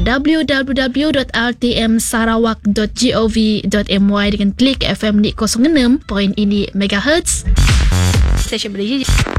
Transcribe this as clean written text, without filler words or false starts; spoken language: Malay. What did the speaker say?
www.rtmsarawak.gov.my dengan klik FM di 06.ini MHz. Stesen Malaysia.